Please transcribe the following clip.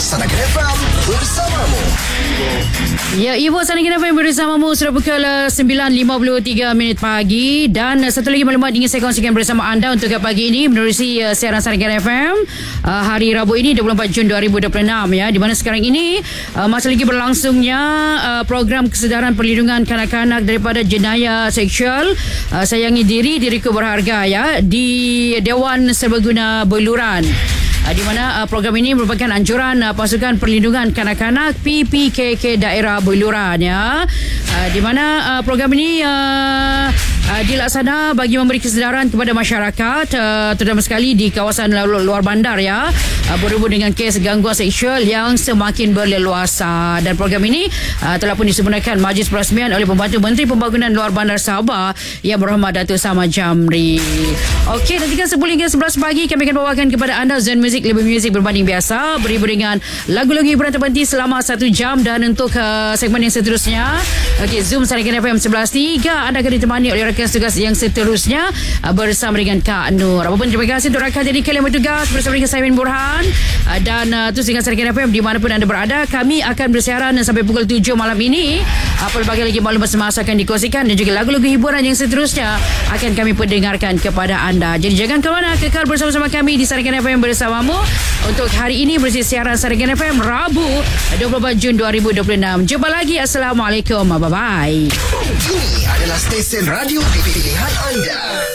Sarakan FM bersamamu. Ya, Ibu Sarakan FM bersamamu sudah pukul 9.53 pagi dan satu lagi maklumat ingin saya kongsikan bersama anda untuk pagi ini menerusi siaran Sarakan FM hari Rabu ini 24 Jun 2026 ya, di mana sekarang ini masih lagi berlangsungnya program kesedaran perlindungan kanak-kanak daripada jenayah seksual. Sayangi diriku berharga ya, di Dewan Serbaguna Beluran. Di mana program ini merupakan anjuran Pasukan Perlindungan Kanak-kanak PPKK Daerah Beluran ya. Di mana program ini dilaksana bagi memberi kesedaran kepada masyarakat, terutama sekali di kawasan luar bandar ya, berhubung dengan kes gangguan seksual yang semakin berleluasa. Dan program ini telah pun disempurnakan majlis perasmian oleh Pembantu Menteri Pembangunan Luar Bandar Sabah Yang Berhormat Datuk Sama Jamri. Okey, nantikan 10 hingga 11 pagi kami akan bawakan kepada anda Zen Music, lebih muzik berbanding biasa, berhibur dengan lagu-lagu hiburan terpenting selama 1 jam. Dan untuk segmen yang seterusnya, okey, Zoom Sarakan FM 11.3 anda akan ditemani oleh rakan tugas yang seterusnya bersama dengan Kak Nur. Apapun terima kasih untuk rakan jadi kalian bertugas bersama dengan saya Min Burhan dan terus dengan Sarakan FM di manapun anda berada. Kami akan bersiaran sampai pukul 7 malam ini. Pelbagai lagi maklumat semasa akan dikongsikan dan juga lagu-lagu hiburan yang seterusnya akan kami pendengarkan kepada anda. Jadi jangan ke mana, kekal bersama-sama kami di Sarakan FM bersamamu untuk hari ini bersih siaran Sarakan FM Rabu 24 Jun 2026. Jumpa lagi. Assalamualaikum. Bye-bye. Ini adalah stesen radio pilihan anda.